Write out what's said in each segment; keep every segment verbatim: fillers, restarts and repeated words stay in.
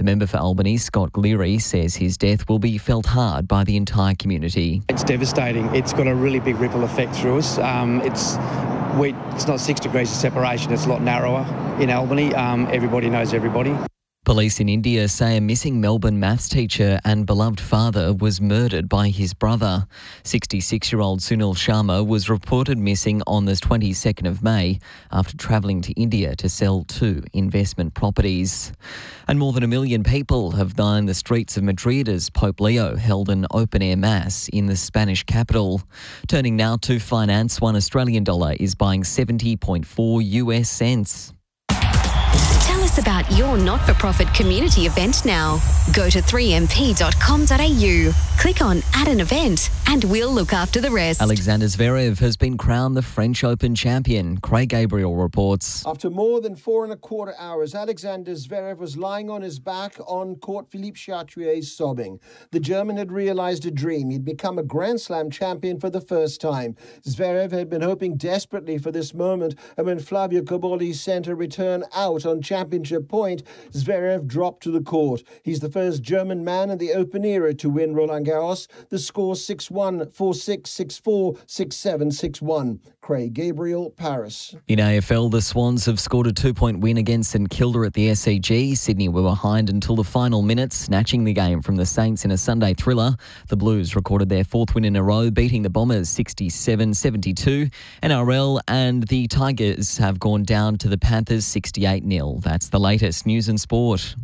The member for Albany, Scott Gleary, says his death will be felt hard by the entire community. It's devastating. It's got a really big ripple effect through us. Um, it's we, it's not six degrees of separation. It's a lot narrower in Albany. Um, everybody knows everybody. Police in India say a missing Melbourne maths teacher and beloved father was murdered by his brother. sixty-six-year-old Sunil Sharma was reported missing on the twenty-second of May after travelling to India to sell two investment properties. And more than a million people have lined the streets of Madrid as Pope Leo held an open-air mass in the Spanish capital. Turning now to finance, one Australian dollar is buying seventy point four US cents. Tell us about your not-for-profit community event now. Go to three m p dot com dot a u, click on Add an Event, and we'll look after the rest. Alexander Zverev has been crowned the French Open champion. Craig Gabriel reports. After more than four and a quarter hours, Alexander Zverev was lying on his back on court. Philippe Chatrier is sobbing. The German had realised a dream. He'd become a Grand Slam champion for the first time. Zverev had been hoping desperately for this moment, and when Flavio Cobolli sent a return out on championship point, Zverev dropped to the court. He's the first German man in the Open era to win Roland Garros. The score six one, four six, six four, six seven, six one. Craig Gabriel, Paris. In A F L, the Swans have scored a two-point win against St Kilda at the S C G. Sydney were behind until the final minutes, snatching the game from the Saints in a Sunday thriller. The Blues recorded their fourth win in a row, beating the Bombers sixty-seven seventy-two. N R L and the Tigers have gone down to the Panthers sixty-eight nil. That's the latest news and sport.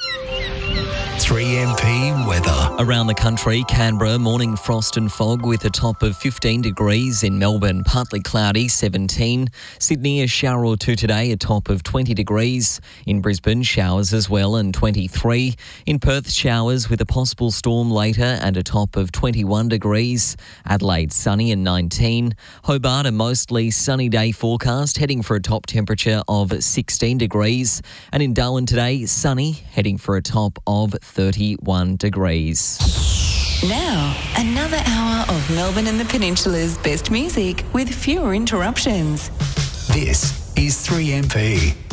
three M P weather. Around the country, Canberra, morning frost and fog with a top of fifteen degrees. In Melbourne, partly cloudy, seventeen. Sydney, a shower or two today, a top of twenty degrees. In Brisbane, showers as well and twenty-three. In Perth, showers with a possible storm later and a top of twenty-one degrees. Adelaide, sunny and nineteen. Hobart, a mostly sunny day forecast, heading for a top temperature of sixteen degrees. And in Darwin today, sunny, heading for a top of thirty-one degrees. Now, another hour of Melbourne and the Peninsula's best music with fewer interruptions. This is three M P.